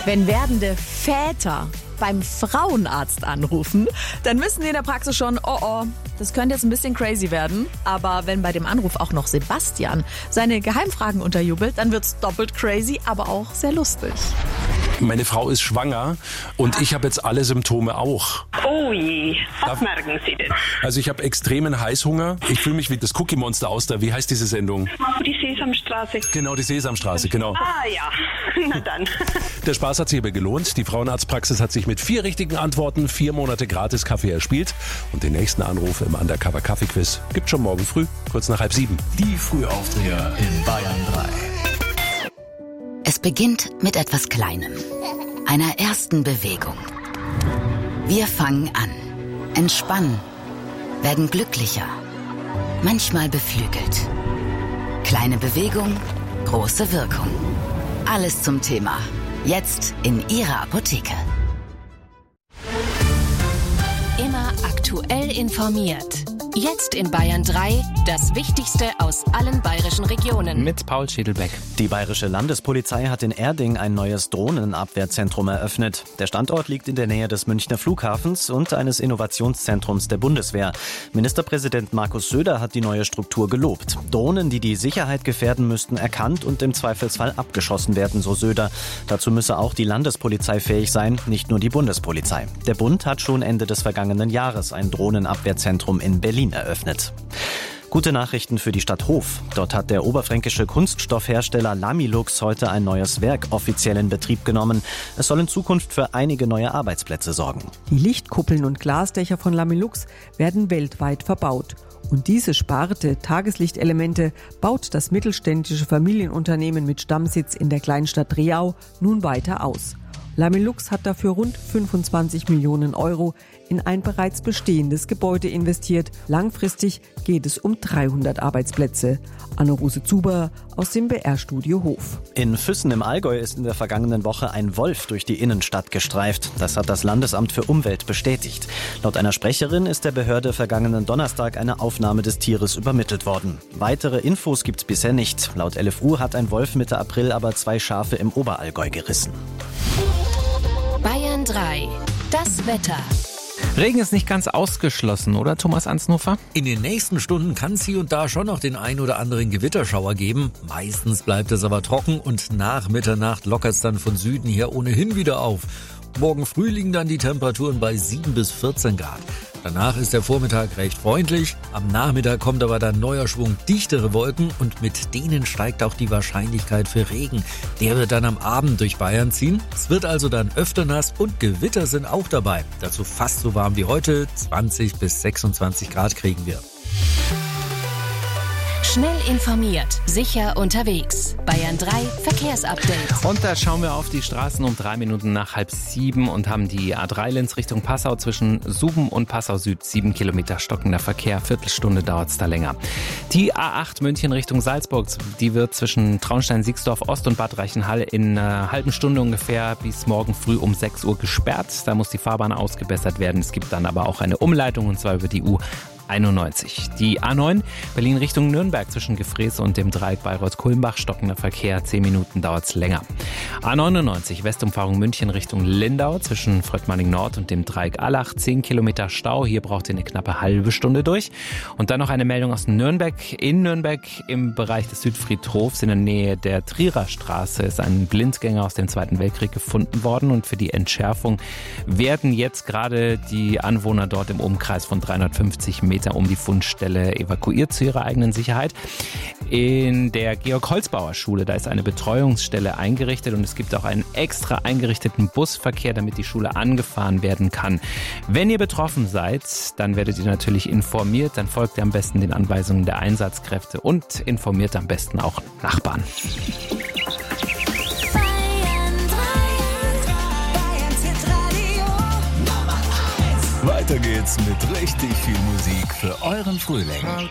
Wenn werdende Väter beim Frauenarzt anrufen, dann wissen die in der Praxis schon, oh, das könnte jetzt ein bisschen crazy werden. Aber wenn bei dem Anruf auch noch Sebastian seine Geheimfragen unterjubelt, dann wird's doppelt crazy, aber auch sehr lustig. Meine Frau ist schwanger und ich habe jetzt alle Symptome auch. Oh je, was merken Sie denn? Also ich habe extremen Heißhunger. Ich fühle mich wie das Cookie Monster aus der, wie heißt diese Sendung? Die Sesamstraße. Genau, die Sesamstraße, genau. Ah ja, na dann. Der Spaß hat sich aber gelohnt. Die Frauenarztpraxis hat sich mit 4 richtigen Antworten 4 Monate gratis Kaffee erspielt. Und den nächsten Anruf im Undercover Kaffee Quiz gibt's schon morgen früh, kurz nach 6:30. Die Frühaufsteher in Bayern 3. Es beginnt mit etwas Kleinem, einer ersten Bewegung. Wir fangen an, entspannen, werden glücklicher, manchmal beflügelt. Kleine Bewegung, große Wirkung. Alles zum Thema. Jetzt in Ihrer Apotheke. Immer aktuell informiert. Jetzt in Bayern 3, das Wichtigste aus allen bayerischen Regionen. Mit Paul Schädelbeck. Die bayerische Landespolizei hat in Erding ein neues Drohnenabwehrzentrum eröffnet. Der Standort liegt in der Nähe des Münchner Flughafens und eines Innovationszentrums der Bundeswehr. Ministerpräsident Markus Söder hat die neue Struktur gelobt. Drohnen, die die Sicherheit gefährden, müssten erkannt und im Zweifelsfall abgeschossen werden, so Söder. Dazu müsse auch die Landespolizei fähig sein, nicht nur die Bundespolizei. Der Bund hat schon Ende des vergangenen Jahres ein Drohnenabwehrzentrum in Berlin eröffnet. Gute Nachrichten für die Stadt Hof. Dort hat der oberfränkische Kunststoffhersteller Lamilux heute ein neues Werk offiziell in Betrieb genommen. Es soll in Zukunft für einige neue Arbeitsplätze sorgen. Die Lichtkuppeln und Glasdächer von Lamilux werden weltweit verbaut. Und diese Sparte Tageslichtelemente baut das mittelständische Familienunternehmen mit Stammsitz in der Kleinstadt Driau nun weiter aus. Lamilux hat dafür rund 25 Millionen Euro in ein bereits bestehendes Gebäude investiert. Langfristig geht es um 300 Arbeitsplätze. Anne-Rose Zuber aus dem BR-Studio Hof. In Füssen im Allgäu ist in der vergangenen Woche ein Wolf durch die Innenstadt gestreift. Das hat das Landesamt für Umwelt bestätigt. Laut einer Sprecherin ist der Behörde vergangenen Donnerstag eine Aufnahme des Tieres übermittelt worden. Weitere Infos gibt's bisher nicht. Laut LFU hat ein Wolf Mitte April aber 2 Schafe im Oberallgäu gerissen. Bayern 3, das Wetter. Regen ist nicht ganz ausgeschlossen, oder Thomas Ansnuffer? In den nächsten Stunden kann es hier und da schon noch den ein oder anderen Gewitterschauer geben. Meistens bleibt es aber trocken und nach Mitternacht lockert es dann von Süden her ohnehin wieder auf. Morgen früh liegen dann die Temperaturen bei 7 bis 14 Grad. Danach ist der Vormittag recht freundlich. Am Nachmittag kommt aber dann neuer Schwung dichtere Wolken und mit denen steigt auch die Wahrscheinlichkeit für Regen. Der wird dann am Abend durch Bayern ziehen. Es wird also dann öfter nass und Gewitter sind auch dabei. Dazu fast so warm wie heute, 20 bis 26 Grad kriegen wir. Schnell informiert, sicher unterwegs. Bayern 3 Verkehrsupdate. Und da schauen wir auf die Straßen um 3 Minuten nach 6:30 und haben die A3 Linz Richtung Passau zwischen Suben und Passau Süd 7 Kilometer stockender Verkehr. Viertelstunde dauert es da länger. Die A8 München Richtung Salzburg, die wird zwischen Traunstein-Siegsdorf Ost und Bad Reichenhall in einer halben Stunde ungefähr bis morgen früh um 6 Uhr gesperrt. Da muss die Fahrbahn ausgebessert werden. Es gibt dann aber auch eine Umleitung und zwar über die U91. Die A9 Berlin Richtung Nürnberg zwischen Gefrees und dem Dreieck Bayreuth-Kulmbach stockender Verkehr, 10 Minuten dauert's länger. A99 Westumfahrung München Richtung Lindau zwischen Fröttmanning Nord und dem Dreieck Allach, 10 Kilometer Stau, hier braucht ihr eine knappe halbe Stunde durch. Und dann noch eine Meldung aus Nürnberg. In Nürnberg im Bereich des Südfriedhofs in der Nähe der Trierer Straße ist ein Blindgänger aus dem Zweiten Weltkrieg gefunden worden und für die Entschärfung werden jetzt gerade die Anwohner dort im Umkreis von 350 Meter um die Fundstelle evakuiert zu ihrer eigenen Sicherheit. In der Georg-Holzbauer-Schule, da ist eine Betreuungsstelle eingerichtet und es gibt auch einen extra eingerichteten Busverkehr, damit die Schule angefahren werden kann. Wenn ihr betroffen seid, dann werdet ihr natürlich informiert, dann folgt ihr am besten den Anweisungen der Einsatzkräfte und informiert am besten auch Nachbarn. Weiter geht's mit richtig viel Musik für euren Frühling.